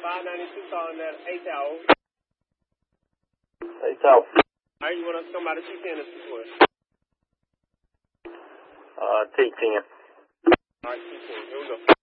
592 calling that 8th hour. 8th hour. All right, you want us to come out of T10 or T12? T10. All right, T10. Here we go.